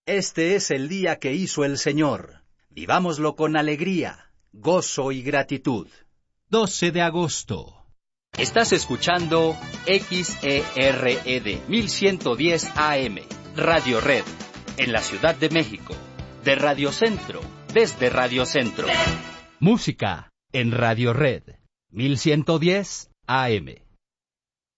Este es el día que hizo el Señor. Vivámoslo con alegría, gozo y gratitud. 12 de agosto. Estás escuchando XERED 1110 AM, Radio Red, en la Ciudad de México. De Radio Centro, desde Radio Centro. Música en Radio Red 1110 AM.